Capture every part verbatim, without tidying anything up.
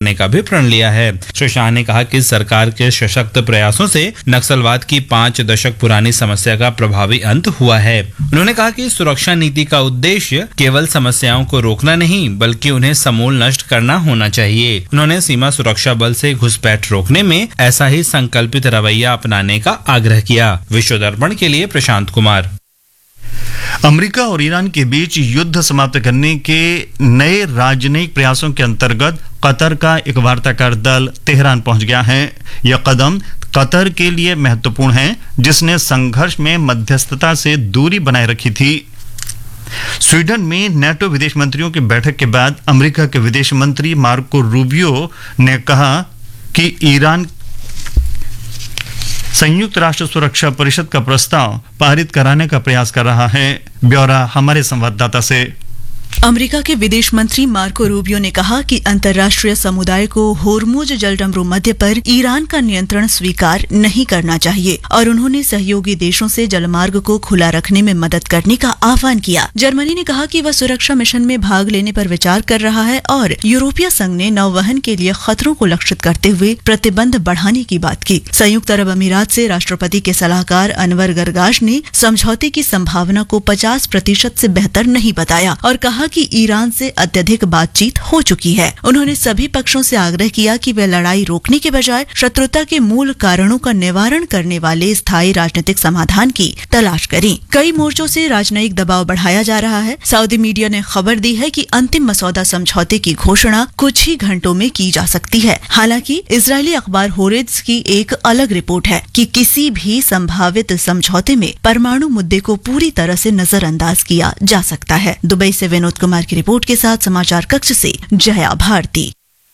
करने का भी प्रण लिया है। श्री शाह ने कहा कि सरकार के सशक्त प्रयासों से नक्सलवाद की पांच दशक पुरानी समस्या का प्रभावी अंत हुआ है। उन्होंने कहा कि सुरक्षा नीति का उद्देश्य केवल समस्याओं को रोकना नहीं बल्कि उन्हें समूल नष्ट करना होना चाहिए। उन्होंने सीमा सुरक्षा बल से घुसपैठ रोकने में ऐसा ही संकल्पित रवैया अपनाने का आग्रह किया। विश्व दर्पण के लिए प्रशांत कुमार। अमेरिका और ईरान के बीच युद्ध समाप्त करने के नए राजनयिक प्रयासों के अंतर्गत कतर का एक वार्ताकार दल तेहरान पहुंच गया है। यह कदम कतर के लिए महत्वपूर्ण है, जिसने संघर्ष में मध्यस्थता से दूरी बनाए रखी थी। स्वीडन में नेटो विदेश मंत्रियों की बैठक के बाद अमेरिका के विदेश मंत्री मार्को रूबियो ने कहा कि ईरान संयुक्त राष्ट्र सुरक्षा परिषद का प्रस्ताव पारित कराने का प्रयास कर रहा है। ब्यौरा हमारे संवाददाता से। अमेरिका के विदेश मंत्री मार्को रूबियो ने कहा कि अंतर्राष्ट्रीय समुदाय को होर्मुज जलडमरू मध्य पर ईरान का नियंत्रण स्वीकार नहीं करना चाहिए और उन्होंने सहयोगी देशों से जलमार्ग को खुला रखने में मदद करने का आह्वान किया। जर्मनी ने कहा कि वह सुरक्षा मिशन में भाग लेने पर विचार कर रहा है और यूरोपीय संघ ने नौवहन के लिए खतरों को लक्षित करते हुए प्रतिबंध बढ़ाने की बात की। संयुक्त अरब अमीरात से राष्ट्रपति के सलाहकार अनवर गरगाश ने समझौते की संभावना को पचास प्रतिशत से बेहतर नहीं बताया और कहा कि ईरान से अत्यधिक बातचीत हो चुकी है। उन्होंने सभी पक्षों से आग्रह किया कि वे लड़ाई रोकने के बजाय शत्रुता के मूल कारणों का निवारण करने वाले स्थायी राजनीतिक समाधान की तलाश करें। कई मोर्चों से राजनयिक दबाव बढ़ाया जा रहा है। सऊदी मीडिया ने खबर दी है कि अंतिम मसौदा समझौते की घोषणा कुछ ही घंटों में की जा सकती है। हालांकि इजरायली अखबार होरेट्ज की एक अलग रिपोर्ट है कि किसी भी संभावित समझौते में परमाणु मुद्दे को पूरी तरह से नजरअंदाज किया जा सकता है। दुबई से विनोद कुमार की रिपोर्ट के साथ समाचार कक्ष से जया भारती।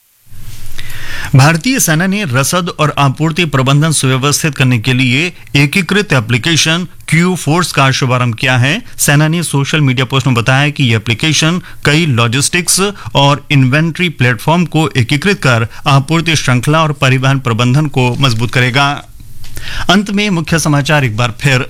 भारतीय सेना ने रसद और आपूर्ति प्रबंधन सुव्यवस्थित करने के लिए एकीकृत एप्लीकेशन क्यू फोर्स का शुभारंभ किया है। सेना ने सोशल मीडिया पोस्ट में बताया कि यह एप्लीकेशन कई लॉजिस्टिक्स और इन्वेंट्री प्लेटफॉर्म को एकीकृत कर आपूर्ति श्रृंखला और परिवहन प्रबंधन को मजबूत करेगा। अंत में मुख्य समाचार एक बार फिर।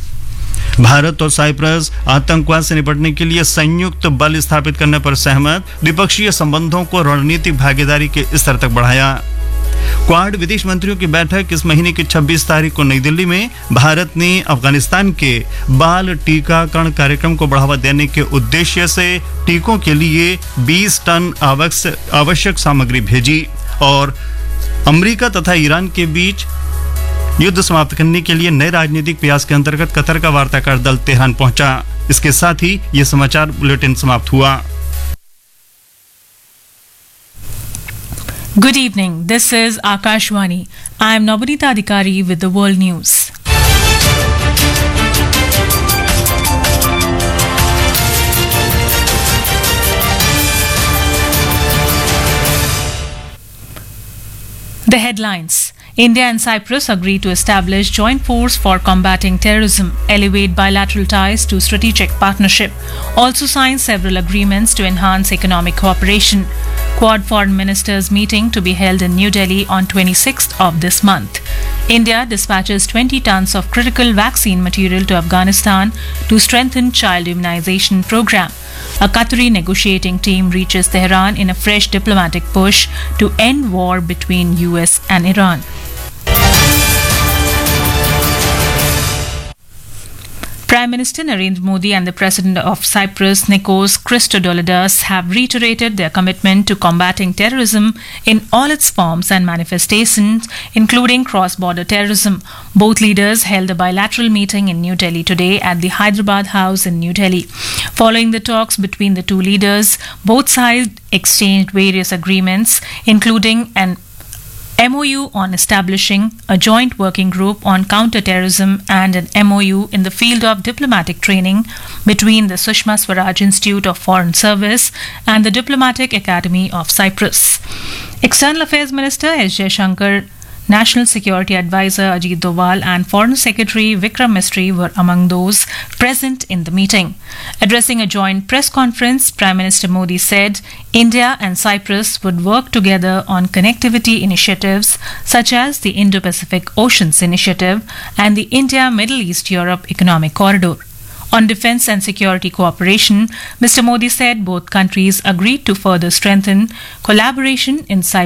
भारत और साइप्रस आतंकवाद से निपटने के लिए संयुक्त बल स्थापित करने पर सहमत। द्विपक्षीय संबंधों को रणनीतिक भागीदारी के स्तर तक बढ़ाया। क्वाड विदेश मंत्रियों की बैठक इस महीने की छब्बीस तारीख को नई दिल्ली में। भारत ने अफगानिस्तान के बाल टीकाकरण कार्यक्रम को बढ़ावा देने के उद्देश्य से टीकों के लिए बीस टन आवश्यक सामग्री भेजी। और अमेरिका तथा ईरान के बीच युद्ध समाप्त करने के लिए नए राजनीतिक प्रयास के अंतर्गत कतर का वार्ताकार दल तेहरान पहुंचा। इसके साथ ही यह समाचार बुलेटिन समाप्त हुआ। Good evening. This is Akashwani. I am Nabanita Adhikari with the world news. The headlines. India and Cyprus agree to establish joint force for combating terrorism, elevate bilateral ties to strategic partnership, also sign several agreements to enhance economic cooperation. Quad foreign ministers meeting to be held in New Delhi on twenty-sixth of this month. India dispatches twenty tons of critical vaccine material to Afghanistan to strengthen child immunization program. A Qatari negotiating team reaches Tehran in a fresh diplomatic push to end war between U S and Iran. Prime Minister Narendra Modi and the President of Cyprus, Nikos Christodoulides, have reiterated their commitment to combating terrorism in all its forms and manifestations, including cross-border terrorism. Both leaders held a bilateral meeting in New Delhi today at the Hyderabad House in New Delhi. Following the talks between the two leaders, both sides exchanged various agreements, including an M O U on establishing a joint working group on counter-terrorism and an M O U in the field of diplomatic training between the Sushma Swaraj Institute of Foreign Service and the Diplomatic Academy of Cyprus. External Affairs Minister S. Jaishankar, National Security Advisor Ajit Doval and Foreign Secretary Vikram Misri were among those present in the meeting. Addressing a joint press conference, Prime Minister Modi said India and Cyprus would work together on connectivity initiatives such as the Indo-Pacific Oceans Initiative and the India-Middle East-Europe Economic Corridor. On defence and security cooperation, Mister Modi said both countries agreed to further strengthen collaboration in cyber